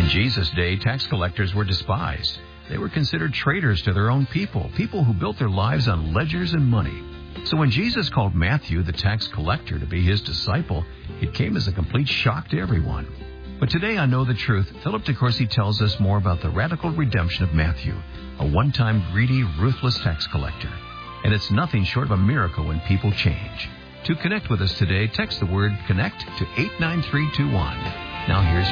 In Jesus' day, tax collectors were despised. They were considered traitors to their own people who built their lives on ledgers and money. So when Jesus called Matthew, the tax collector, to be his disciple, it came as a complete shock to everyone. But today on Know the Truth, Philip DeCourcy tells us more about the radical redemption of Matthew, a one-time greedy, ruthless tax collector. And it's nothing short of a miracle when people change. To connect with us today, text the word CONNECT to 89321. Now here's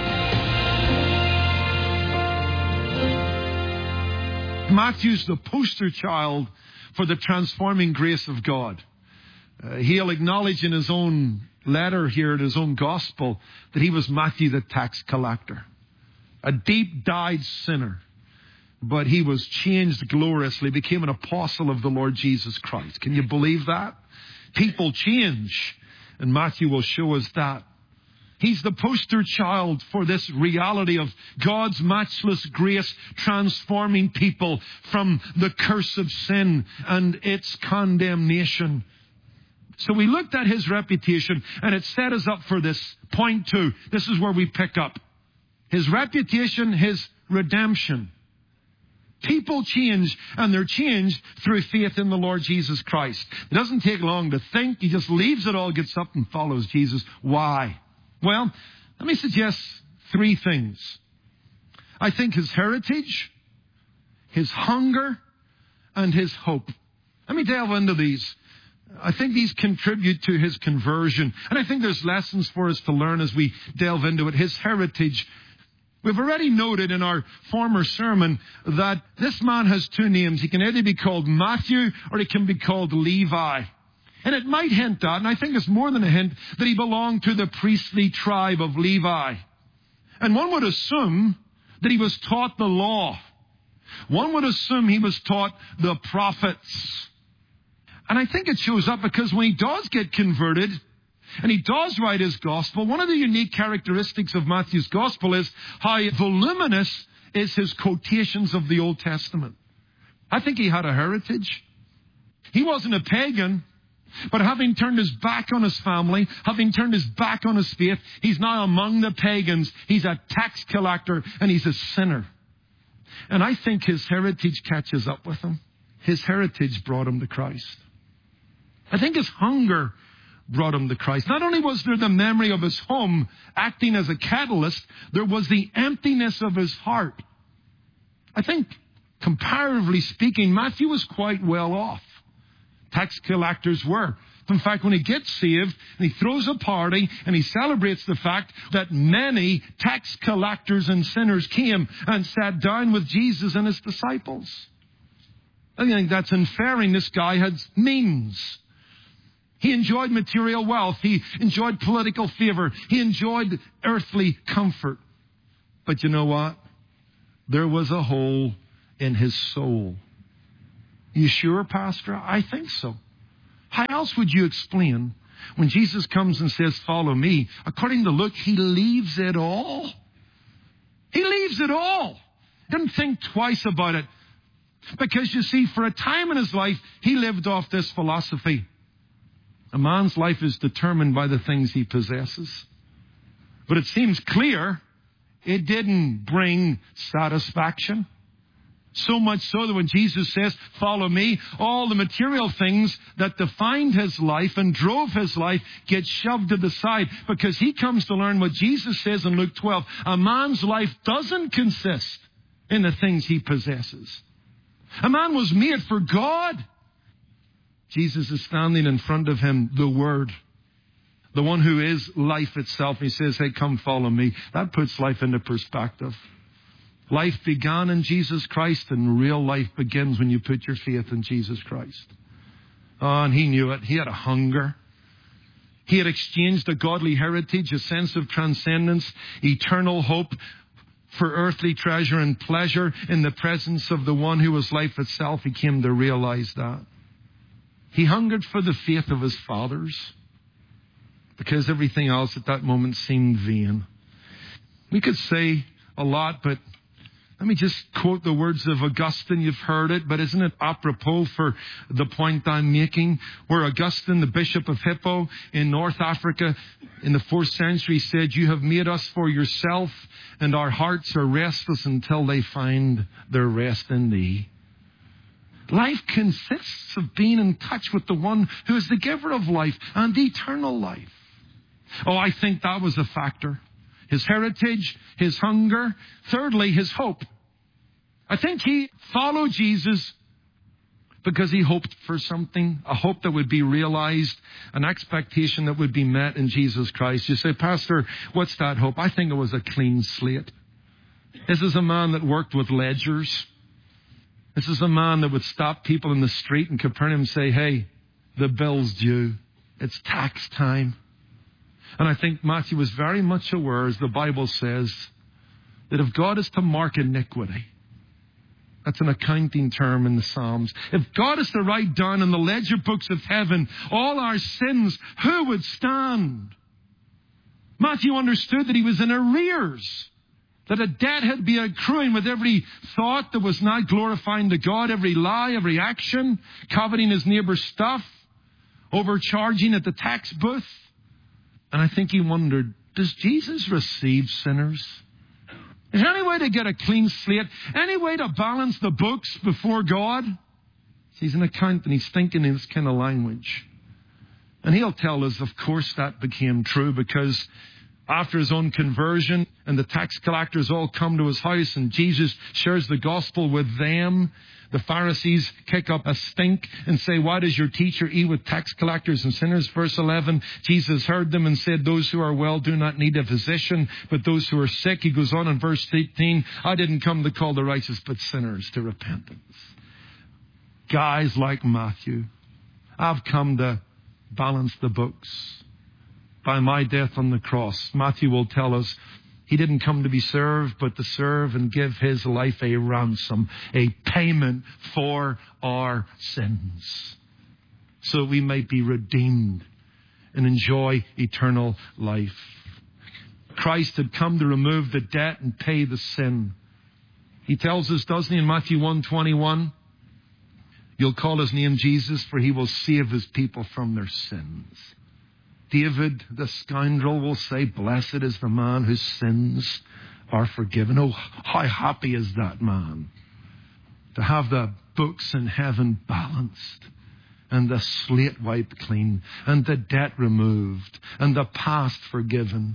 Philip. Matthew's the poster child for the transforming grace of God. He'll acknowledge in his own letter here, in his own gospel, that he was Matthew the tax collector, a deep-dyed sinner. But he was changed gloriously, became an apostle of the Lord Jesus Christ. Can you believe that? People change, and Matthew will show us that. He's the poster child for this reality of God's matchless grace transforming people from the curse of sin and its condemnation. So we looked at his reputation, and it set us up for this point two. This is where we pick up. His reputation, his redemption. People change, and they're changed through faith in the Lord Jesus Christ. It doesn't take long to think. He just leaves it all, gets up and follows Jesus. Why? Well, let me suggest three things. I think his heritage, his hunger, and his hope. Let me delve into these. I think these contribute to his conversion. And I think there's lessons for us to learn as we delve into it. His heritage. We've already noted in our former sermon that this man has two names. He can either be called Matthew or he can be called Levi. And it might hint at, and I think it's more than a hint, that he belonged to the priestly tribe of Levi. And one would assume that he was taught the law. One would assume he was taught the prophets. And I think it shows up because when he does get converted, and he does write his gospel, one of the unique characteristics of Matthew's gospel is how voluminous is his quotations of the Old Testament. I think he had a heritage. He wasn't a pagan, but having turned his back on his family, having turned his back on his faith, he's now among the pagans. He's a tax collector and he's a sinner. And I think his heritage catches up with him. His heritage brought him to Christ. I think his hunger brought him to Christ. Not only was there the memory of his home acting as a catalyst, there was the emptiness of his heart. I think, comparatively speaking, Matthew was quite well off. Tax collectors were. In fact, when he gets saved, and he throws a party, and he celebrates the fact that many tax collectors and sinners came and sat down with Jesus and his disciples. I think that's inferring this guy had means. He enjoyed material wealth. He enjoyed political favor. He enjoyed earthly comfort. But you know what? There was a hole in his soul. You sure, Pastor? I think so. How else would you explain when Jesus comes and says, follow me? According to Luke, he leaves it all. He leaves it all. Didn't think twice about it. Because you see, for a time in his life, he lived off this philosophy. A man's life is determined by the things he possesses. But it seems clear it didn't bring satisfaction. So much so that when Jesus says, follow me, all the material things that defined his life and drove his life get shoved to the side, because he comes to learn what Jesus says in Luke 12. A man's life doesn't consist in the things he possesses. A man was made for God. Jesus is standing in front of him, the Word, the one who is life itself. He says, hey, come follow me. That puts life into perspective. Life began in Jesus Christ, and real life begins when you put your faith in Jesus Christ. Oh, and he knew it. He had a hunger. He had exchanged a godly heritage, a sense of transcendence, eternal hope for earthly treasure and pleasure in the presence of the one who was life itself. He came to realize that. He hungered for the faith of his fathers because everything else at that moment seemed vain. We could say a lot, but Let me just quote the words of Augustine. You've heard it, but isn't it apropos for the point I'm making? Where Augustine, the Bishop of Hippo in North Africa in the 4th century said, "You have made us for yourself, and our hearts are restless until they find their rest in thee." Life consists of being in touch with the one who is the giver of life and eternal life. Oh, I think that was a factor. His heritage, his hunger. Thirdly, his hope. I think he followed Jesus because he hoped for something, a hope that would be realized, an expectation that would be met in Jesus Christ. You say, "Pastor, what's that hope?" I think it was a clean slate. This is a man that worked with ledgers. This is a man that would stop people in the street in Capernaum and say, "Hey, the bill's due. It's tax time." And I think Matthew was very much aware, as the Bible says, that if God is to mark iniquity, that's an accounting term in the Psalms. If God is to write down in the ledger books of heaven all our sins, who would stand? Matthew understood that he was in arrears, that a debt had been accruing with every thought that was not glorifying to God, every lie, every action, coveting his neighbor's stuff, overcharging at the tax booth. And I think he wondered, does Jesus receive sinners? Is there any way to get a clean slate? Any way to balance the books before God? He's an accountant. He's thinking in this kind of language. And he'll tell us, of course, that became true, because after his own conversion and the tax collectors all come to his house and Jesus shares the gospel with them, the Pharisees kick up a stink and say, "Why does your teacher eat with tax collectors and sinners?" Verse 11, Jesus heard them and said, "Those who are well do not need a physician, but those who are sick." He goes on in verse 18, "I didn't come to call the righteous, but sinners to repentance." Guys like Matthew, I've come to balance the books. By my death on the cross, Matthew will tell us, he didn't come to be served, but to serve and give his life a ransom, a payment for our sins, so we might be redeemed and enjoy eternal life. Christ had come to remove the debt and pay the sin. He tells us, doesn't he, in Matthew 1:21, "You'll call his name Jesus, for he will save his people from their sins." David, the scoundrel, will say, "Blessed is the man whose sins are forgiven." Oh, how happy is that man to have the books in heaven balanced and the slate wiped clean and the debt removed and the past forgiven.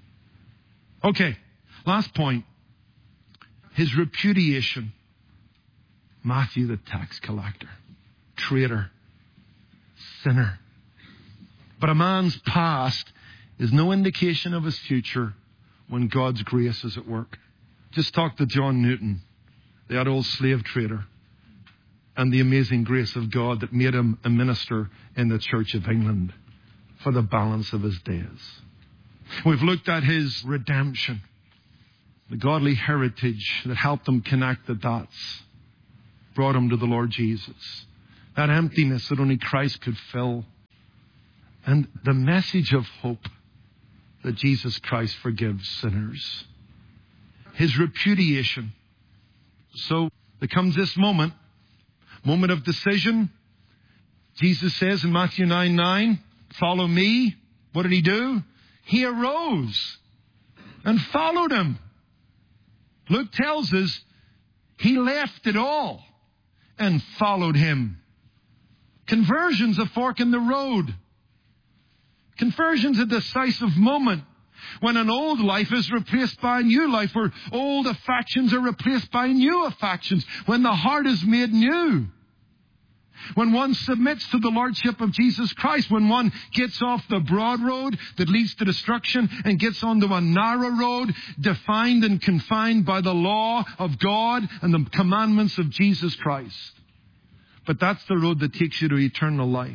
Okay, last point. His repudiation. Matthew, the tax collector, traitor, sinner. But a man's past is no indication of his future when God's grace is at work. Just talk to John Newton, that old slave trader, and the amazing grace of God that made him a minister in the Church of England for the balance of his days. We've looked at his redemption, the godly heritage that helped him connect the dots, brought him to the Lord Jesus. That emptiness that only Christ could fill. And the message of hope that Jesus Christ forgives sinners. His repudiation. So there comes this moment of decision. Jesus says in Matthew 9:9, "Follow me." What did he do? He arose and followed him. Luke tells us he left it all and followed him. Conversion's a fork in the road. Conversion's a decisive moment when an old life is replaced by a new life, where old affections are replaced by new affections, when the heart is made new, when one submits to the Lordship of Jesus Christ, when one gets off the broad road that leads to destruction and gets onto a narrow road defined and confined by the law of God and the commandments of Jesus Christ. But that's the road that takes you to eternal life.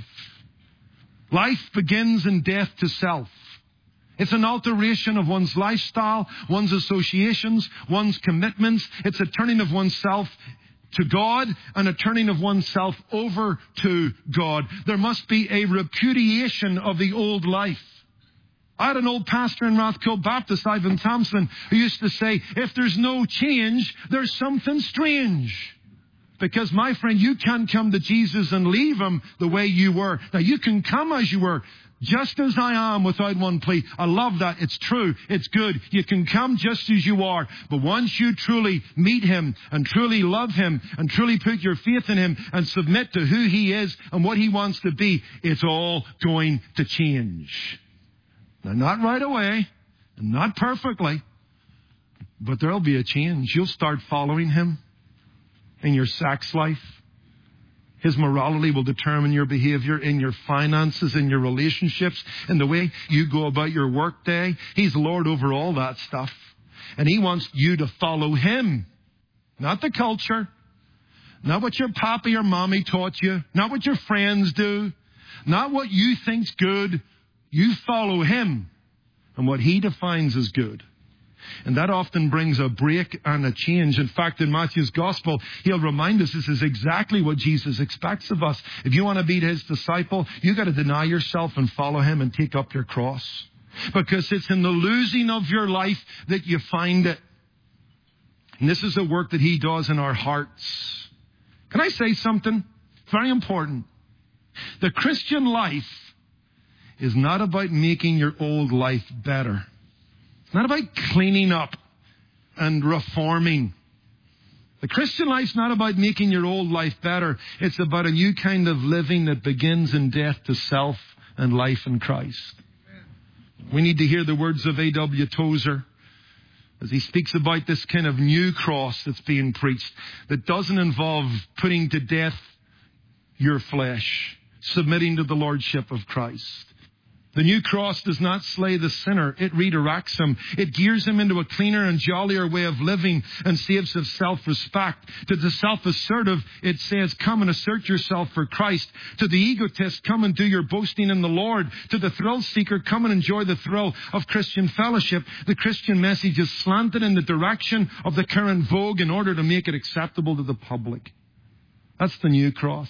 Life begins in death to self. It's an alteration of one's lifestyle, one's associations, one's commitments. It's a turning of oneself to God and a turning of oneself over to God. There must be a repudiation of the old life. I had an old pastor in Rathco Baptist, Ivan Thompson, who used to say, if there's no change, there's something strange. Because, my friend, you can't come to Jesus and leave Him the way you were. Now, you can come as you were, just as I am, without one plea. I love that. It's true. It's good. You can come just as you are. But once you truly meet Him and truly love Him and truly put your faith in Him and submit to who He is and what He wants to be, it's all going to change. Now, not right away and not perfectly, but there'll be a change. You'll start following Him in your sex life. His morality will determine your behavior in your finances, in your relationships, in the way you go about your work day. He's Lord over all that stuff. And He wants you to follow Him. Not the culture. Not what your papi or mommy taught you. Not what your friends do. Not what you think's good. You follow Him and what He defines as good. And that often brings a break and a change. In fact, in Matthew's Gospel, He'll remind us this is exactly what Jesus expects of us. If you want to be His disciple, you've got to deny yourself and follow Him and take up your cross. Because it's in the losing of your life that you find it. And this is the work that He does in our hearts. Can I say something? Very important. The Christian life is not about making your old life better. It's not about cleaning up and reforming. The Christian life's not about making your old life better. It's about a new kind of living that begins in death to self and life in Christ. We need to hear the words of A.W. Tozer as he speaks about this kind of new cross that's being preached that doesn't involve putting to death your flesh, submitting to the lordship of Christ. The new cross does not slay the sinner. It redirects him. It gears him into a cleaner and jollier way of living and saves of self-respect. To the self-assertive, it says, come and assert yourself for Christ. To the egotist, come and do your boasting in the Lord. To the thrill-seeker, come and enjoy the thrill of Christian fellowship. The Christian message is slanted in the direction of the current vogue in order to make it acceptable to the public. That's the new cross.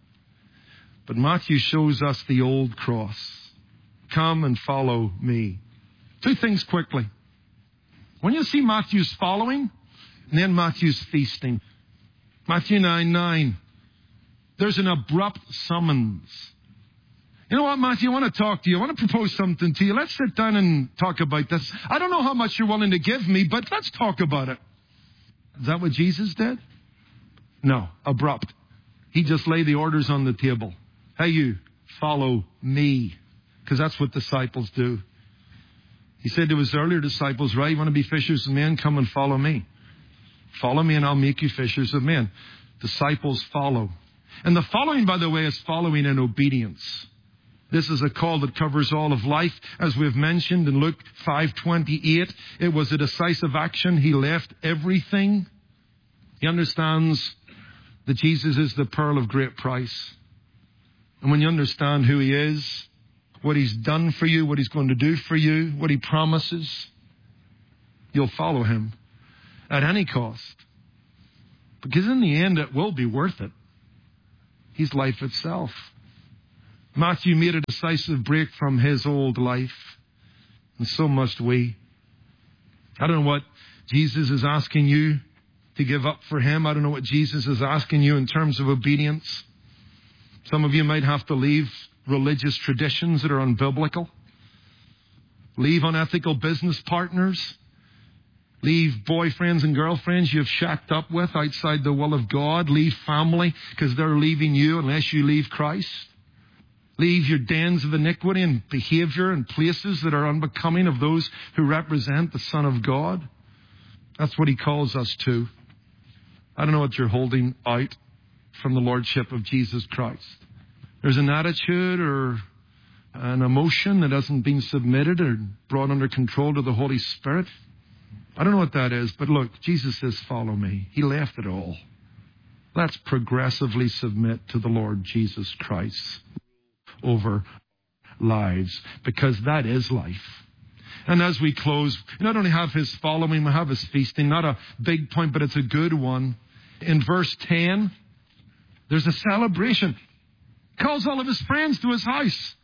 But Matthew shows us the old cross. Come and follow me. Two things quickly. When you see Matthew's following, and then Matthew's feasting. Matthew 9:9. There's an abrupt summons. You know what, Matthew? I want to talk to you. I want to propose something to you. Let's sit down and talk about this. I don't know how much you're willing to give me, but let's talk about it. Is that what Jesus did? No. Abrupt. He just laid the orders on the table. Hey, you, follow me. Because that's what disciples do. He said to his earlier disciples, right, you want to be fishers of men? Come and follow me. Follow me and I'll make you fishers of men. Disciples follow. And the following, by the way, is following in obedience. This is a call that covers all of life. As we've mentioned in Luke 5:28, it was a decisive action. He left everything. He understands that Jesus is the pearl of great price. And when you understand who He is, what He's done for you, what He's going to do for you, what He promises, you'll follow Him at any cost. Because in the end, it will be worth it. He's life itself. Matthew made a decisive break from his old life, and so must we. I don't know what Jesus is asking you to give up for Him. I don't know what Jesus is asking you in terms of obedience. Some of you might have to leave religious traditions that are unbiblical. Leave unethical business partners. Leave boyfriends and girlfriends you've shacked up with outside the will of God. Leave family because they're leaving you unless you leave Christ. Leave your dens of iniquity and behavior and places that are unbecoming of those who represent the Son of God. That's what He calls us to. I don't know what you're holding out from the Lordship of Jesus Christ. There's an attitude or an emotion that hasn't been submitted or brought under control to the Holy Spirit. I don't know what that is, but look, Jesus says, follow me. He left it all. Let's progressively submit to the Lord Jesus Christ over lives, because that is life. And as we close, we not only have His following, we have His feasting. Not a big point, but it's a good one. In verse 10, there's a celebration. Calls all of His friends to His house.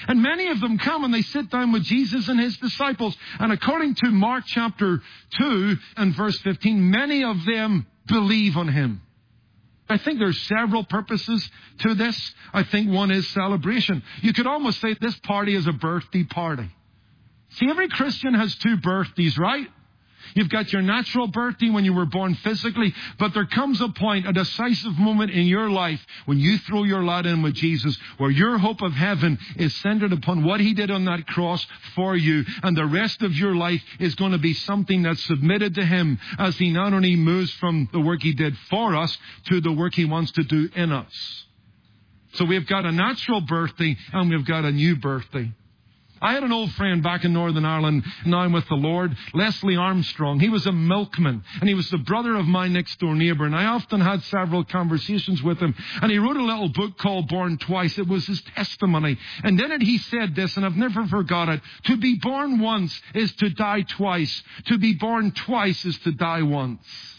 And many of them come and they sit down with Jesus and his disciples. And according to Mark chapter 2 and verse 15, many of them believe on him. I think there's several purposes to this. I think one is celebration. You could almost say this party is a birthday party. See, every Christian has two birthdays, right? You've got your natural birthday when you were born physically, but there comes a point, a decisive moment in your life when you throw your lot in with Jesus, where your hope of heaven is centered upon what he did on that cross for you, and the rest of your life is going to be something that's submitted to him as he not only moves from the work he did for us to the work he wants to do in us. So we've got a natural birthday and we've got a new birthday. I had an old friend back in Northern Ireland, now with the Lord, Leslie Armstrong. He was a milkman, and he was the brother of my next door neighbour, and I often had several conversations with him. And he wrote a little book called Born Twice. It was his testimony. And in it he said this, and I've never forgot it: to be born once is to die twice. To be born twice is to die once.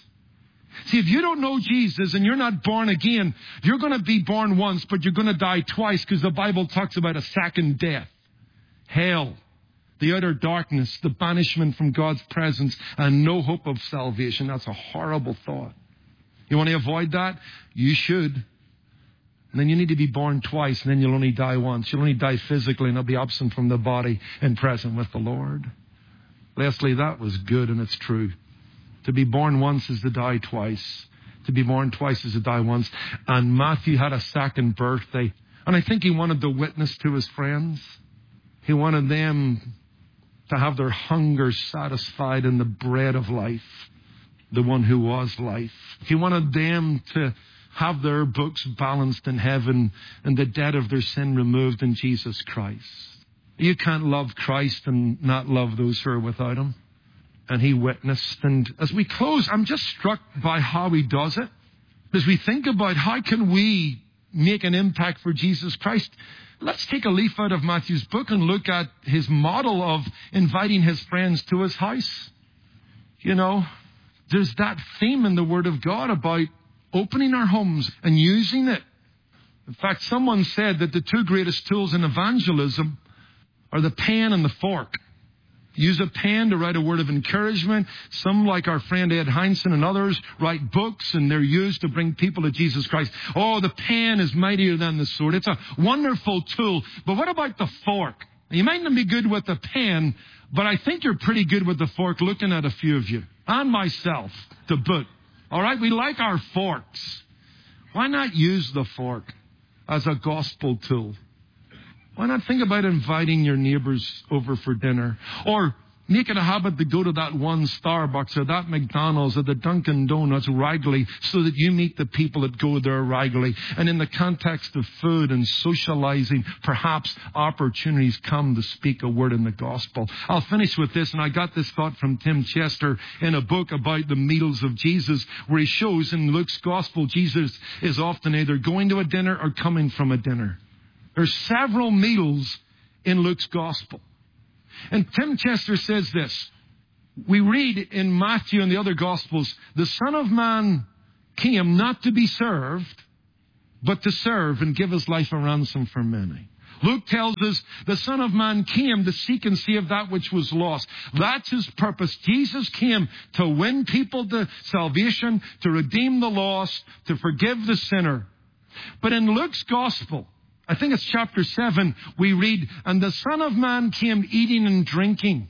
See, if you don't know Jesus and you're not born again, you're going to be born once, but you're going to die twice, because the Bible talks about a second death. Hell, the utter darkness, the banishment from God's presence, and no hope of salvation. That's a horrible thought. You want to avoid that? You should. And then you need to be born twice, and then you'll only die once. You'll only die physically, and you'll be absent from the body and present with the Lord. Leslie, that was good, and it's true. To be born once is to die twice. To be born twice is to die once. And Matthew had a second birthday, and I think he wanted to witness to his friends. He wanted them to have their hunger satisfied in the bread of life, the one who was life. He wanted them to have their books balanced in heaven and the debt of their sin removed in Jesus Christ. You can't love Christ and not love those who are without him. And he witnessed. And as we close, I'm just struck by how he does it. As we think about how can we make an impact for Jesus Christ, let's take a leaf out of Matthew's book and look at his model of inviting his friends to his house. You know, there's that theme in the Word of God about opening our homes and using it. In fact, someone said that the two greatest tools in evangelism are the pen and the fork. Use a pen to write a word of encouragement. Some, like our friend Ed Heinzen and others, write books, and they're used to bring people to Jesus Christ. Oh, the pen is mightier than the sword. It's a wonderful tool. But what about the fork? You might not be good with the pen, but I think you're pretty good with the fork, looking at a few of you, and myself to boot. All right, we like our forks. Why not use the fork as a gospel tool? Why not think about inviting your neighbors over for dinner? Or make it a habit to go to that one Starbucks or that McDonald's or the Dunkin' Donuts regularly, so that you meet the people that go there regularly. And in the context of food and socializing, perhaps opportunities come to speak a word in the gospel. I'll finish with this, and I got this thought from Tim Chester in a book about the meals of Jesus, where he shows in Luke's gospel Jesus is often either going to a dinner or coming from a dinner. There's several meals in Luke's gospel. And Tim Chester says this: we read in Matthew and the other gospels, the Son of Man came not to be served, but to serve and give his life a ransom for many. Luke tells us the Son of Man came to seek and save that which was lost. That's his purpose. Jesus came to win people to salvation, to redeem the lost, to forgive the sinner. But in Luke's gospel, I think it's chapter 7, we read, and the Son of Man came eating and drinking.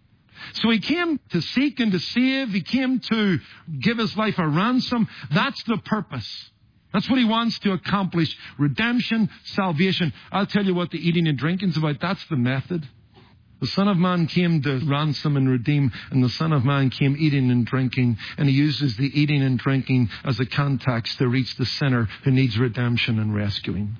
So he came to seek and to save. He came to give his life a ransom. That's the purpose. That's what he wants to accomplish. Redemption, salvation. I'll tell you what the eating and drinking is about. That's the method. The Son of Man came to ransom and redeem, and the Son of Man came eating and drinking. And he uses the eating and drinking as a context to reach the sinner who needs redemption and rescuing.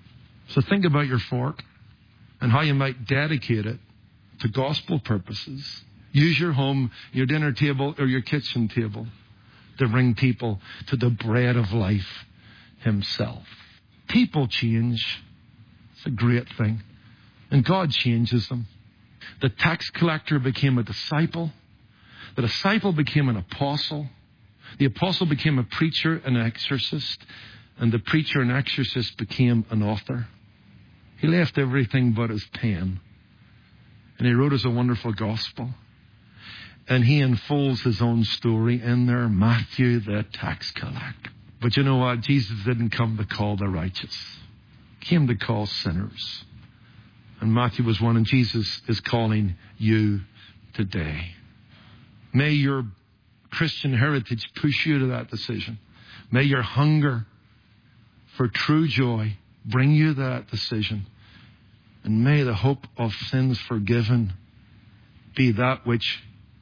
So think about your fork and how you might dedicate it to gospel purposes. Use your home, your dinner table, or your kitchen table to bring people to the bread of life himself. People change. It's a great thing. And God changes them. The tax collector became a disciple. The disciple became an apostle. The apostle became a preacher and an exorcist. And the preacher and exorcist became an author. He left everything but his pen. And he wrote us a wonderful gospel. And he unfolds his own story in there, Matthew the tax collector. But you know what? Jesus didn't come to call the righteous. He came to call sinners. And Matthew was one, and Jesus is calling you today. May your Christian heritage push you to that decision. May your hunger for true joy bring you to that decision. And may the hope of sins forgiven be that which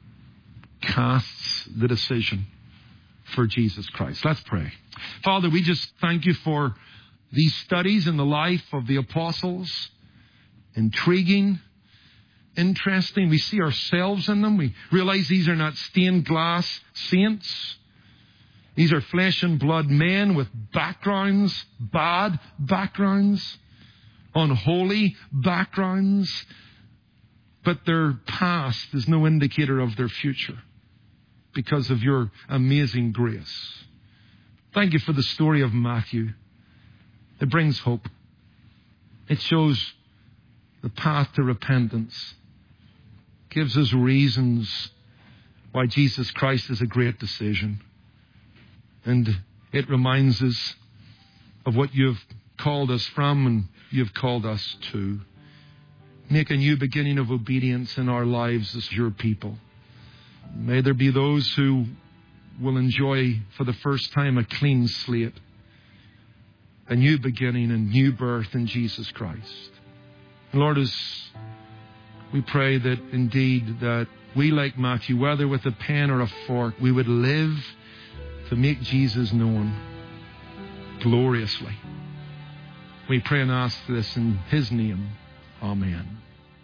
casts the decision for Jesus Christ. Let's pray. Father, we just thank you for these studies in the life of the apostles. Intriguing, interesting. We see ourselves in them. We realize these are not stained glass saints. These are flesh and blood men with backgrounds, bad backgrounds, unholy backgrounds. But their past is no indicator of their future because of your amazing grace. Thank you for the story of Matthew. It brings hope. It shows the path to repentance. Gives us reasons why Jesus Christ is a great decision. And it reminds us of what you've called us from and you've called us to. Make a new beginning of obedience in our lives as your people. May there be those who will enjoy for the first time a clean slate, a new beginning and new birth in Jesus Christ. Lord, as we pray that indeed that we, like Matthew, whether with a pen or a fork, we would live to make Jesus known gloriously. We pray and ask this in his name. Amen.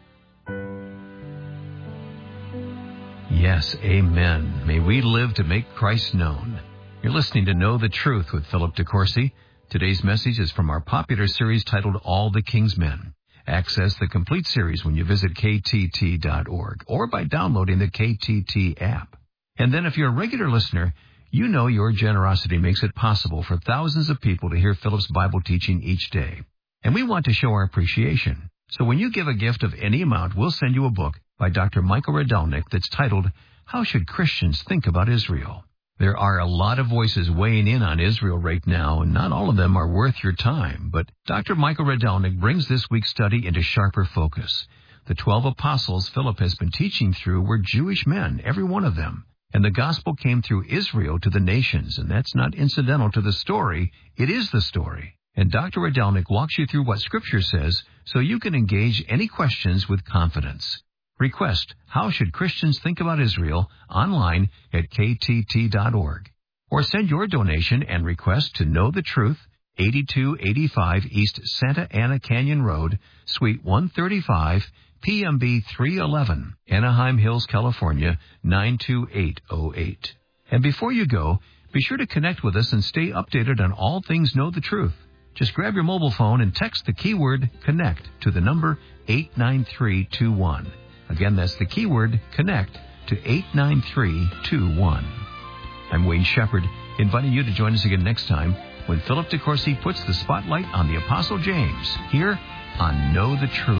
Yes, amen. May we live to make Christ known. You're listening to Know the Truth with Philip DeCourcy. Today's message is from our popular series titled All the King's Men. Access the complete series when you visit ktt.org or by downloading the KTT app. And then if you're a regular listener, you know your generosity makes it possible for thousands of people to hear Philip's Bible teaching each day. And we want to show our appreciation. So when you give a gift of any amount, we'll send you a book by Dr. Michael Radelnik that's titled, How Should Christians Think About Israel? There are a lot of voices weighing in on Israel right now, and not all of them are worth your time. But Dr. Michael Radelnik brings this week's study into sharper focus. The 12 apostles Philip has been teaching through were Jewish men, every one of them. And the gospel came through Israel to the nations, and that's not incidental to the story. It is the story. And Dr. Radelnik walks you through what Scripture says so you can engage any questions with confidence. Request How Should Christians Think About Israel online at ktt.org. Or send your donation and request to Know the Truth, 8285 East Santa Ana Canyon Road, Suite 135, PMB 311, Anaheim Hills, California, 92808. And before you go, be sure to connect with us and stay updated on all things Know the Truth. Just grab your mobile phone and text the keyword CONNECT to the number 89321. Again, that's the keyword CONNECT to 89321. I'm Wayne Shepherd, inviting you to join us again next time when Philip DeCourcy puts the spotlight on the Apostle James here on Know the Truth.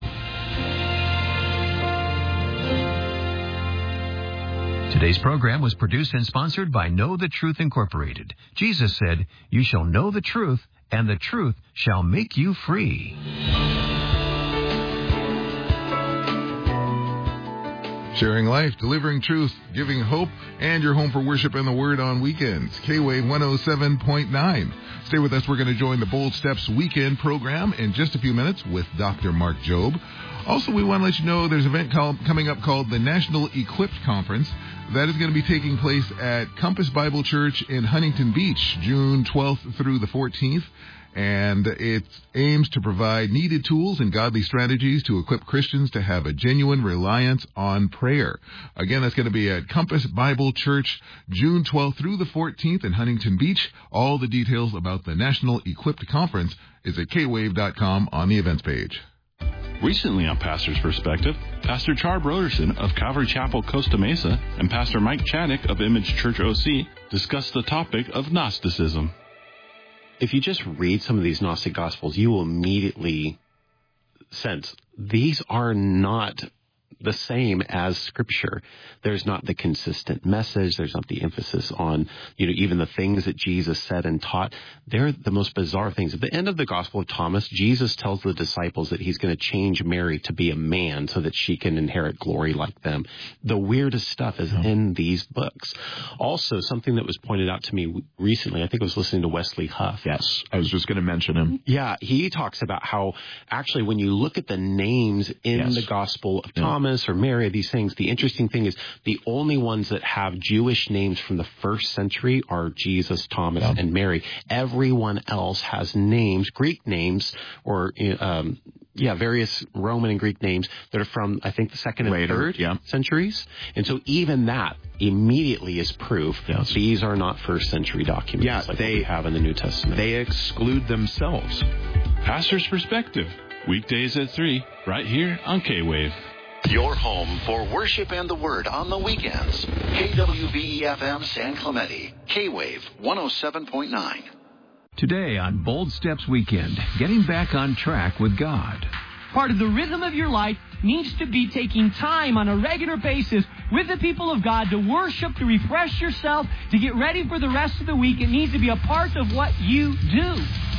Today's program was produced and sponsored by Know the Truth Incorporated. Jesus said, You shall know the truth, and the truth shall make you free. Sharing life, delivering truth, giving hope, and your home for worship and the Word on weekends. K-Wave 107.9. Stay with us. We're going to join the Bold Steps Weekend program in just a few minutes with Dr. Mark Jobe. Also, we want to let you know there's an event coming up called the National Equipped Conference. That is going to be taking place at Compass Bible Church in Huntington Beach, June 12th through the 14th. And it aims to provide needed tools and godly strategies to equip Christians to have a genuine reliance on prayer. Again, that's going to be at Compass Bible Church, June 12th through the 14th in Huntington Beach. All the details about the National Equipped Conference is at kwave.com on the events page. Recently on Pastor's Perspective, Pastor Char Broderson of Calvary Chapel, Costa Mesa, and Pastor Mike Chaddick of Image Church OC discuss the topic of Gnosticism. If you just read some of these Gnostic Gospels, you will immediately sense, these are not the same as Scripture. There's not the consistent message. There's not the emphasis on, even the things that Jesus said and taught. They're the most bizarre things. At the end of the Gospel of Thomas, Jesus tells the disciples that he's going to change Mary to be a man so that she can inherit glory like them. The weirdest stuff is in these books. Also, something that was pointed out to me recently, I think I was listening to Wesley Huff. Yes, I was just going to mention him. Yeah, he talks about how actually when you look at the names in the Gospel of Thomas or Mary, these things, the interesting thing is the only ones that have Jewish names from the first century are Jesus, Thomas, and Mary. Everyone else has names, Greek names, or various Roman and Greek names that are from, I think, the second and third centuries. And so even that immediately is proof these are not first century documents like they have in the New Testament. They exclude themselves. Pastor's Perspective, weekdays at 3, right here on K-Wave. Your home for worship and the Word on the weekends. KWVE-FM San Clemente. K-Wave 107.9. Today on Bold Steps Weekend, getting back on track with God. Part of the rhythm of your life needs to be taking time on a regular basis with the people of God to worship, to refresh yourself, to get ready for the rest of the week. It needs to be a part of what you do.